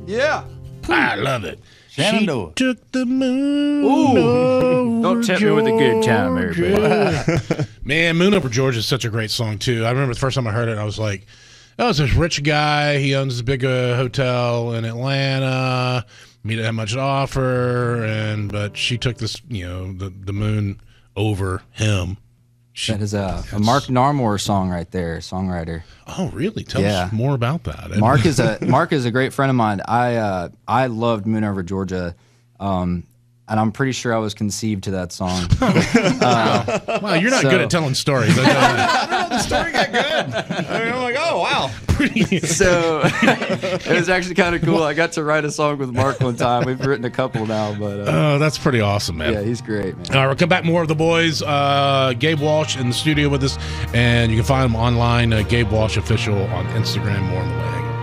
Yeah. I love it. Shenandoah. She took the moon. Ooh. Don't tempt me with a good time, everybody. Man, Moon Over Georgia is such a great song, too. I remember the first time I heard it, I was like, oh, it's this rich guy. He owns this big hotel in Atlanta. He didn't have much to offer, but she took this, the moon over him. That is a Mark Narmore song right there, songwriter. Oh, really? Tell us more about that. Mark is a great friend of mine. I loved Moon Over Georgia, and I'm pretty sure I was conceived to that song. Wow, you're not good at telling stories. I don't know, the story got good. I'm like, oh, wow. So it was actually kind of cool. I got to write a song with Mark one time. We've written a couple now, but that's pretty awesome, man. Yeah, he's great, man. All right, we'll come back. More of the boys. Gabe Walsh in the studio with us, and you can find him online. Gabe Walsh Official on Instagram. More on the way.